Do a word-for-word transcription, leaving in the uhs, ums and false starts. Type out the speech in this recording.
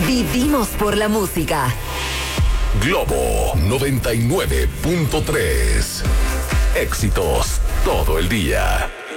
Vivimos por la música. Globo noventa y nueve punto tres. Éxitos todo el día.